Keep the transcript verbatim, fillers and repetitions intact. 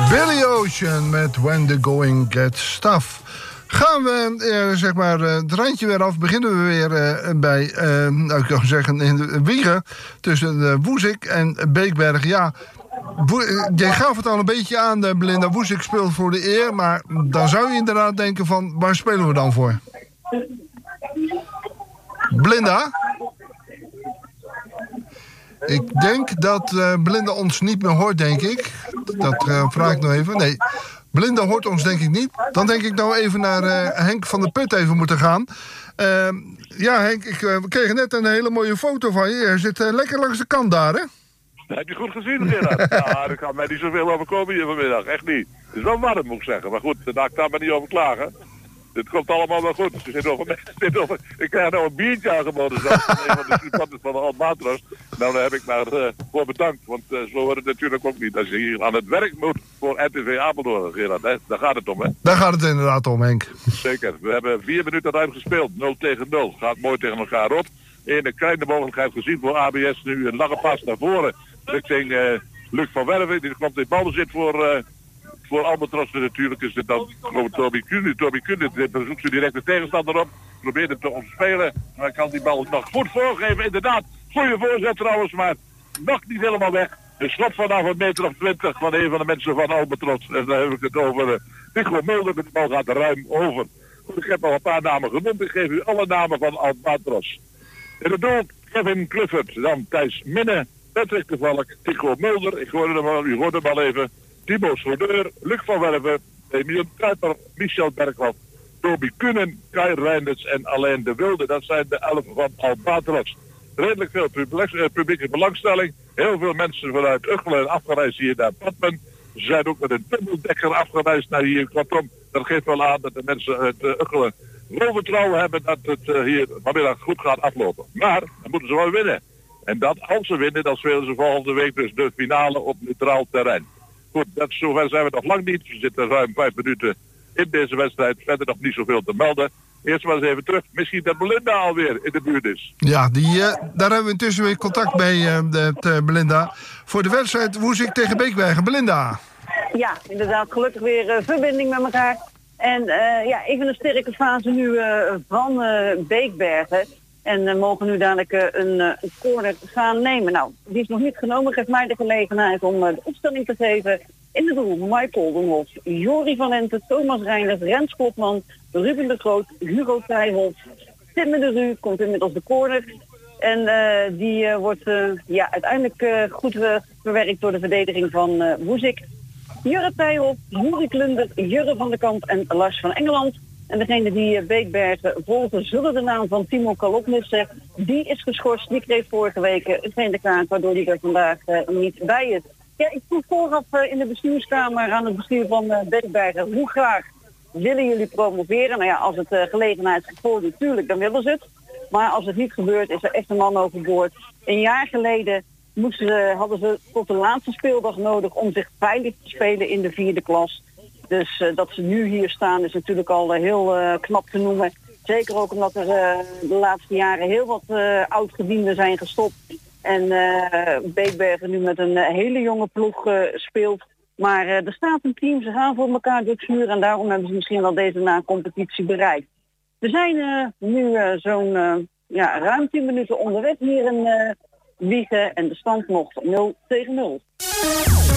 Billy Ocean met When the Going Gets Tough. Gaan we, eh, zeg maar, uh, het randje weer af. Beginnen we weer uh, bij, uh, nou, ik kan zeggen, in de Wiegen. Tussen uh, Woezik en Beekberg. Ja, Wo- jij gaf het al een beetje aan, uh, Belinda. Woezik speelt voor de eer. Maar dan zou je inderdaad denken van, waar spelen we dan voor? Belinda? Ik denk dat uh, Belinda ons niet meer hoort, denk ik. Dat uh, vraag ik nog even. Nee, Belinda hoort ons denk ik niet. Dan denk ik nou even naar uh, Henk van der Put even moeten gaan. Uh, ja, Henk, ik, uh, we kregen net een hele mooie foto van je. Je zit uh, lekker langs de kant daar, hè? Dat heb je goed gezien, Gerard. Ja, er kan mij niet zoveel overkomen hier vanmiddag. Echt niet. Het is wel warm, moet ik zeggen. Maar goed, daar kan ik me niet over klagen. Het komt allemaal wel goed. Ze zit over, zit over, ik krijg nou een biertje aangeboden. Dat is een van de supporters van de Albatros. Nou, daar heb ik maar uh, voor bedankt. Want uh, zo wordt het natuurlijk ook niet. Als je hier aan het werk moet voor R T V Apeldoorn, Gerard. Hè? Daar gaat het om, hè? Daar gaat het inderdaad om, Henk. Zeker. We hebben vier minuten ruim gespeeld. nul tegen nul. Gaat mooi tegen elkaar op. Eén kleine mogelijkheid gezien voor A B S. Nu een lange pas naar voren. Richting uh, Luc van Werven. Die komt in balbezit voor... Uh, Voor Albatros natuurlijk is het dan gewoon Toby Kuhn. Toby Kuhn zoekt ze direct de tegenstander op. Probeert hem te ontspelen. Maar hij kan die bal nog goed voorgeven. Inderdaad, goede voorzet trouwens, maar nog niet helemaal weg. Een schot vanaf een meter of twintig van een van de mensen van Albatros. En dan heb ik het over uh, Nico Mulder. De bal gaat er ruim over. Ik heb al een paar namen genoemd. Ik geef u alle namen van Albatros. In het doel Kevin Clifford. Dan Thijs Minne. Patrick de Valk. Nico Mulder. Ik hoorde hem al, u hoorde hem al even. Timo Soudeur, Luc van Werven, Emiel Kuiper, Michel Berghoff, Toby Kunen, Kai Reinders en Alain de Wilde. Dat zijn de elf van Albatros. Redelijk veel publiek, eh, publieke belangstelling. Heel veel mensen vanuit Uggelen afgereisd hier naar Badmen. Ze zijn ook met een dubbeldekker afgereisd naar hier. Kortom, dat geeft wel aan dat de mensen uit uh, Uggelen vol vertrouwen hebben dat het uh, hier vanmiddag goed gaat aflopen. Maar dan moeten ze wel winnen. En dat, als ze winnen, dan spelen ze volgende week dus de finale op neutraal terrein. Goed, dat, zover zijn we nog lang niet. We zitten ruim vijf minuten in deze wedstrijd. Verder nog niet zoveel te melden. Eerst maar eens even terug. Misschien dat Belinda alweer in de buurt is. Ja, die, uh, daar hebben we intussen weer contact mee, uh, de, de Belinda. Voor de wedstrijd Woezik tegen Beekbergen. Belinda. Ja, inderdaad. Gelukkig weer uh, verbinding met elkaar. En uh, ja, even een sterke fase nu uh, van uh, Beekbergen. En uh, mogen nu dadelijk uh, een, uh, een corner gaan nemen. Nou, die is nog niet genomen. Geeft mij de gelegenheid om uh, de opstelling te geven. In de doel Mike Oldenhof, Jori van Ente, Thomas Reinders, Rens Klopman, Ruben de Groot, Hugo Tijhoff, Tim de Ru komt inmiddels de corner. En uh, die uh, wordt uh, ja, uiteindelijk uh, goed uh, verwerkt door de verdediging van uh, Woezik. Jurre Tijhoff, Juri Klunder, Jurre van der Kamp en Lars van Engeland. En degene die Beekbergen volgen zullen de naam van Timo Kalopnissen. Die is geschorst, die kreeg vorige week een gele kaart, waardoor hij er vandaag uh, niet bij is. Ja, ik vroeg vooraf uh, in de bestuurskamer aan het bestuur van uh, Beekbergen, hoe graag willen jullie promoveren? Nou ja, als het uh, gelegenheidsgevoel natuurlijk, dan willen ze het. Maar als het niet gebeurt, is er echt een man overboord. Een jaar geleden moesten ze, hadden ze tot de laatste speeldag nodig om zich veilig te spelen in de vierde klas. Dus uh, dat ze nu hier staan is natuurlijk al uh, heel uh, knap te noemen. Zeker ook omdat er uh, de laatste jaren heel wat uh, oud-gedienden zijn gestopt. En uh, Beekbergen nu met een uh, hele jonge ploeg uh, speelt. Maar uh, er staat een team, ze gaan voor elkaar door het vuur. En daarom hebben ze misschien wel deze na-competitie bereikt. We zijn uh, nu uh, zo'n uh, ja, ruim tien minuten onderweg hier in uh, Wiegen. En de stand nog nul tegen nul.